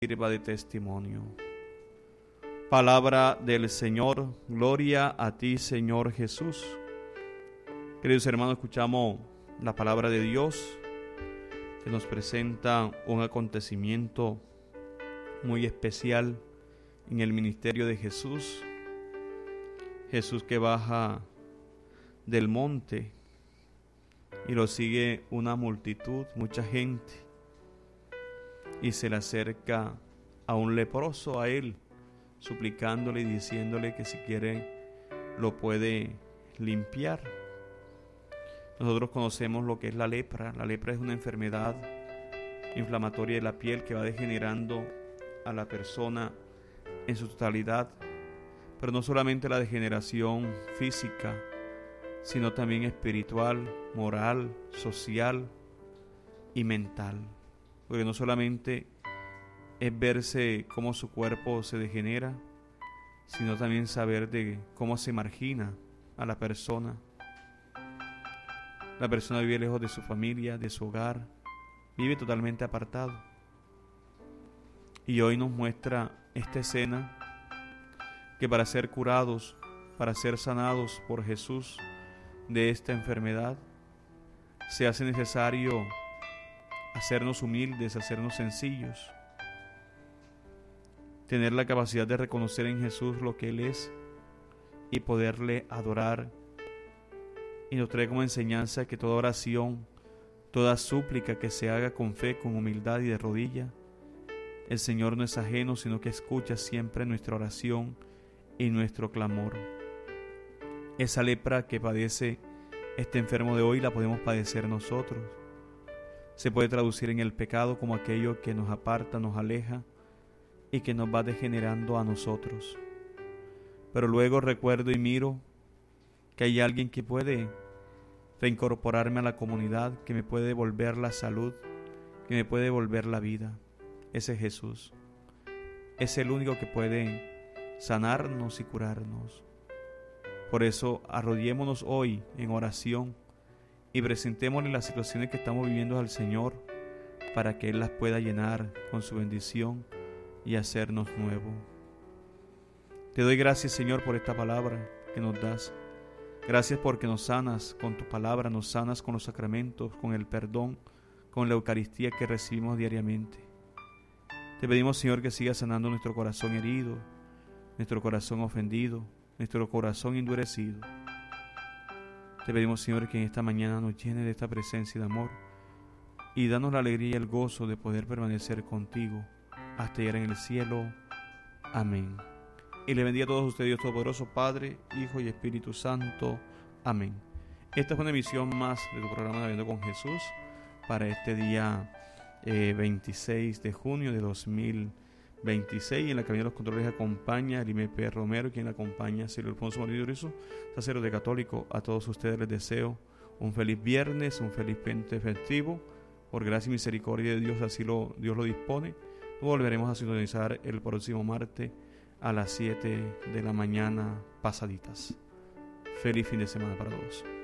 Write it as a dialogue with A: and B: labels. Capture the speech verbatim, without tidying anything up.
A: sirva de testimonio. Palabra del Señor, gloria a ti, Señor Jesús. Queridos hermanos, escuchamos la palabra de Dios que nos presenta un acontecimiento muy especial en el ministerio de Jesús. Jesús que baja del monte y lo sigue una multitud, mucha gente, y se le acerca a un leproso a él, suplicándole y diciéndole que si quiere lo puede limpiar. Nosotros conocemos lo que es la lepra. La lepra es una enfermedad inflamatoria de la piel que va degenerando a la persona en su totalidad, pero no solamente la degeneración física, sino también espiritual, moral, social y mental. Porque no solamente es verse cómo su cuerpo se degenera, sino también saber de cómo se margina a la persona. La persona vive lejos de su familia, de su hogar, vive totalmente apartado. Y hoy nos muestra esta escena que para ser curados, para ser sanados por Jesús de esta enfermedad, se hace necesario hacernos humildes, hacernos sencillos, tener la capacidad de reconocer en Jesús lo que Él es y poderle adorar. Y nos trae como enseñanza que toda oración, toda súplica que se haga con fe, con humildad y de rodilla, el Señor no es ajeno, sino que escucha siempre nuestra oración y nuestro clamor. Esa lepra que padece este enfermo de hoy la podemos padecer nosotros. Se puede traducir en el pecado como aquello que nos aparta, nos aleja y que nos va degenerando a nosotros. Pero luego recuerdo y miro que hay alguien que puede reincorporarme a la comunidad, que me puede devolver la salud, que me puede devolver la vida. Ese es Jesús. Es el único que puede sanarnos y curarnos. Por eso arrodillémonos hoy en oración y presentémosle las situaciones que estamos viviendo al Señor para que Él las pueda llenar con su bendición y hacernos nuevo. Te doy gracias, Señor, por esta palabra que nos das. Gracias porque nos sanas con tu palabra, nos sanas con los sacramentos, con el perdón, con la Eucaristía que recibimos diariamente. Te pedimos, Señor, que sigas sanando nuestro corazón herido, nuestro corazón ofendido, nuestro corazón endurecido. Te pedimos, Señor, que en esta mañana nos llene de esta presencia de amor y danos la alegría y el gozo de poder permanecer contigo hasta llegar en el cielo. Amén. Y le bendiga a todos ustedes, Dios Todopoderoso, Padre, Hijo y Espíritu Santo. Amén. Esta es una emisión más de tu programa Naveando con Jesús para este día eh, veintiséis de junio de dos mil veintiséis. En la cabina de los controles acompaña el I M P Romero, quien la acompaña Silvio Alfonso María Urizo, sacerdote católico. A todos ustedes les deseo un feliz viernes, un feliz puente festivo. Por gracia y misericordia de Dios, así lo, Dios lo dispone. Volveremos a sintonizar el próximo martes a las siete de la mañana pasaditas. Feliz fin de semana para todos.